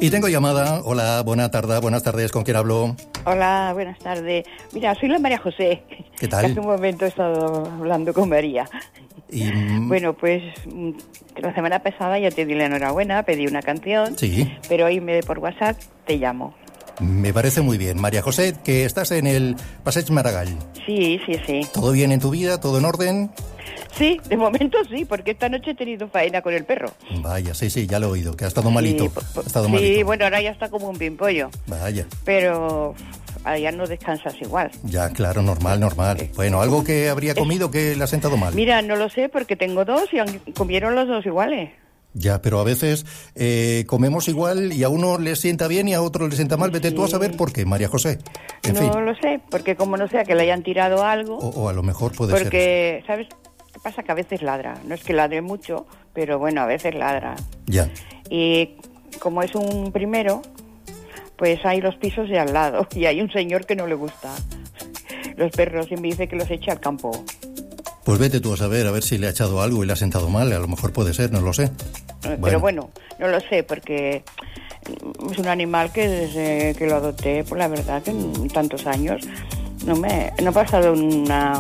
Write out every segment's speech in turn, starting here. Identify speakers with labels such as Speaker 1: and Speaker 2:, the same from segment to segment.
Speaker 1: Y tengo llamada. Hola, buenas tardes. ¿Con quién hablo?
Speaker 2: Hola, buenas tardes. Mira, soy la María José.
Speaker 1: ¿Qué tal?
Speaker 2: Hace un momento he estado hablando con María. Bueno, pues la semana pasada ya te di la enhorabuena, pedí una canción.
Speaker 1: Sí.
Speaker 2: Pero hoy por WhatsApp te llamo.
Speaker 1: Me parece muy bien. María José, que estás en el Passeig Maragall.
Speaker 2: Sí.
Speaker 1: ¿Todo bien en tu vida? ¿Todo en orden?
Speaker 2: Sí, de momento sí, porque esta noche he tenido faena con el perro.
Speaker 1: Vaya, sí, ya lo he oído, que ha estado malito.
Speaker 2: Sí, bueno, ahora ya está como un pimpollo.
Speaker 1: Vaya.
Speaker 2: Pero ya no descansas igual.
Speaker 1: Ya, claro, normal. Bueno, ¿algo que habría comido que le ha sentado mal?
Speaker 2: Mira, no lo sé, porque tengo dos y comieron los dos iguales.
Speaker 1: Ya, pero a veces comemos igual y a uno le sienta bien y a otro le sienta mal. Vete tú a saber por qué, María José. En fin.
Speaker 2: No lo sé, porque como no sea que le hayan tirado algo...
Speaker 1: O a lo mejor puede ser.
Speaker 2: Porque, ¿sabes qué pasa? Que a veces ladra. No es que ladre mucho, pero bueno, a veces ladra.
Speaker 1: Ya.
Speaker 2: Y como es un primero, pues hay los pisos de al lado y hay un señor que no le gusta los perros y me dice que los eche al campo.
Speaker 1: Pues vete tú a ver si le ha echado algo y le ha sentado mal. A lo mejor puede ser, no lo sé.
Speaker 2: Pero bueno, no lo sé, porque es un animal que desde que lo adopté, pues la verdad que en tantos años no he pasado una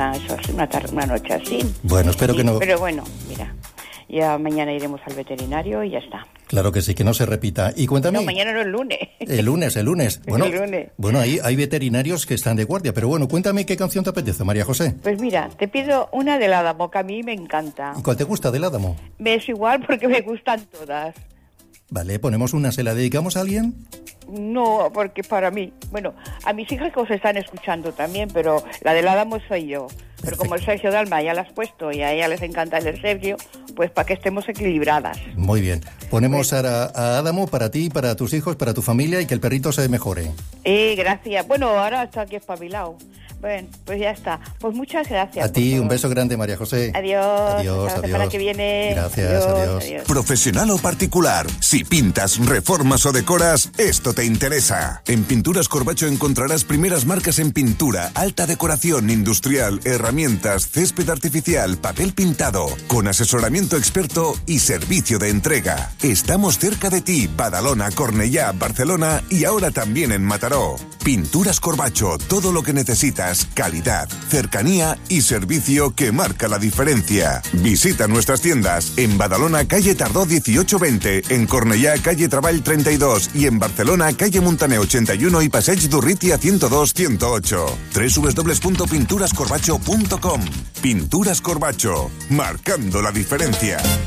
Speaker 2: noche así.
Speaker 1: Bueno, espero que no...
Speaker 2: Pero bueno, mira, ya mañana iremos al veterinario y ya está.
Speaker 1: Claro que sí, que no se repita. Y cuéntame...
Speaker 2: No, mañana no, el lunes.
Speaker 1: El lunes. Bueno,
Speaker 2: el lunes.
Speaker 1: Bueno, ahí hay veterinarios que están de guardia, pero bueno, cuéntame qué canción te apetece, María José.
Speaker 2: Pues mira, te pido una del Adamo, que a mí me encanta.
Speaker 1: ¿Y cuál te gusta del Adamo?
Speaker 2: Me es igual porque me gustan todas.
Speaker 1: Vale, ponemos una, ¿se la dedicamos a alguien?
Speaker 2: No, porque para mí, bueno, a mis hijas que os están escuchando también, pero la del Adamo soy yo. Pero como el Sergio Dalma ya la has puesto y a ella les encanta el Sergio, pues para que estemos equilibradas.
Speaker 1: Muy bien. Ponemos a Adamo para ti, para tus hijos, para tu familia y que el perrito se mejore.
Speaker 2: Gracias. Bueno, ahora está aquí espabilado. Bueno, pues ya está. Pues muchas gracias.
Speaker 1: A ti, un beso grande, María José.
Speaker 2: Adiós. Hasta la semana que viene.
Speaker 1: Gracias, adiós.
Speaker 3: Profesional o particular, si pintas, reformas o decoras, esto te interesa. En Pinturas Corbacho encontrarás primeras marcas en pintura, alta decoración industrial, herramientas, césped artificial, papel pintado, con asesoramiento experto y servicio de entrega. Estamos cerca de ti, Badalona, Cornellá, Barcelona y ahora también en Mataró. Pinturas Corbacho, todo lo que necesitas. Calidad, cercanía y servicio que marca la diferencia. Visita nuestras tiendas en Badalona, calle Tardó 1820, en Cornellá, calle Traball 32 y en Barcelona, calle Montaner 81 y Passeig d'Urrutia 102-108. www.pinturascorbacho.com. Pinturas Corbacho, marcando la diferencia.